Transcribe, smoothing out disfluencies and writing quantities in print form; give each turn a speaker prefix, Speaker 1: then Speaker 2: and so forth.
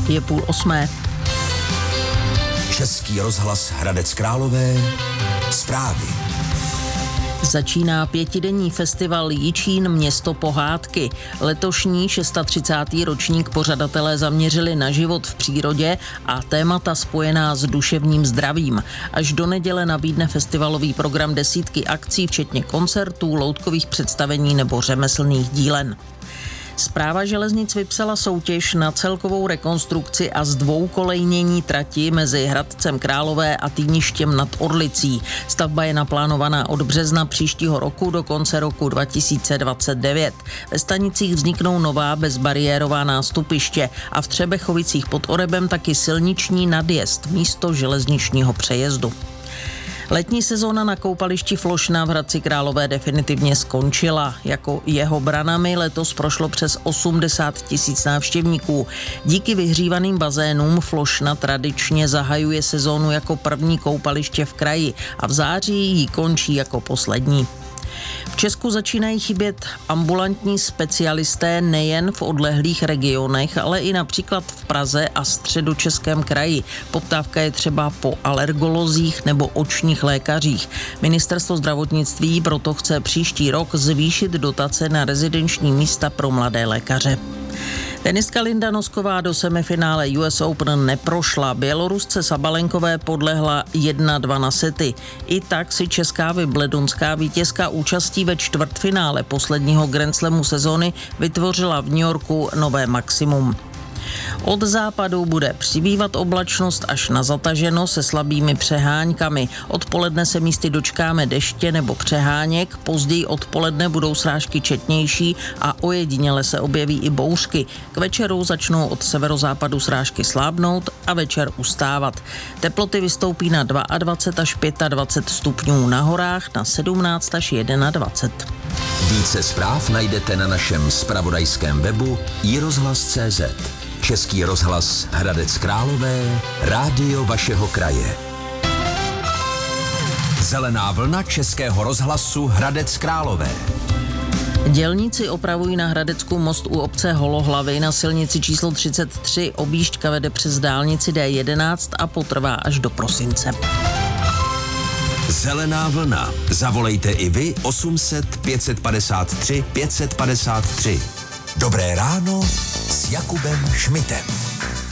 Speaker 1: je 7:30.
Speaker 2: Český rozhlas Hradec Králové. Zprávy.
Speaker 1: Začíná 5denní festival Jičín město pohádky. Letošní 630. ročník pořadatelé zaměřili na život v přírodě a témata spojená s duševním zdravím. Až do neděle nabídne festivalový program desítky akcí, včetně koncertů, loutkových představení nebo řemeslných dílen. Správa železnic vypsala soutěž na celkovou rekonstrukci a zdvoukolejnění trati mezi Hradcem Králové a Týništěm nad Orlicí. Stavba je naplánovaná od března příštího roku do konce roku 2029. Ve stanicích vzniknou nová bezbariérová nástupiště a v Třebechovicích pod Orebem taky silniční nadjezd místo železničního přejezdu. Letní sezóna na koupališti Flošna v Hradci Králové definitivně skončila. Jako jeho branami letos prošlo přes 80 000 návštěvníků. Díky vyhřívaným bazénům Flošna tradičně zahajuje sezónu jako první koupaliště v kraji a v září ji končí jako poslední. V Česku začínají chybět ambulantní specialisté nejen v odlehlých regionech, ale i například v Praze a Středočeském kraji. Poptávka je třeba po alergolozích nebo očních lékařích. Ministerstvo zdravotnictví proto chce příští rok zvýšit dotace na rezidenční místa pro mladé lékaře. Tenistka Linda Nosková do semifinále US Open neprošla. Bělorusce Sabalenkové podlehla 1-2 na sety. I tak si česká wimbledonská vítězka účastí ve čtvrtfinále posledního Grand Slamu sezony vytvořila v New Yorku nové maximum. Od západu bude přibývat oblačnost až na zataženo se slabými přeháňkami. Odpoledne se místy dočkáme deště nebo přeháněk, později odpoledne budou srážky četnější a ojediněle se objeví i bouřky. K večeru začnou od severozápadu srážky slábnout a večer ustávat. Teploty vystoupí na 22 až 25 stupňů, na horách na 17 až 21.
Speaker 2: Více zpráv najdete na našem zpravodajském webu iRozhlas.cz. Český rozhlas Hradec Králové, rádio vašeho kraje. Zelená vlna Českého rozhlasu Hradec Králové.
Speaker 1: Dělníci opravují na Hradecku most u obce Holohlavy na silnici číslo 33. Objížďka vede přes dálnici D11 a potrvá až do prosince.
Speaker 2: Zelená vlna. Zavolejte i vy 800 553 553. Dobré ráno s Jakubem Šmitem.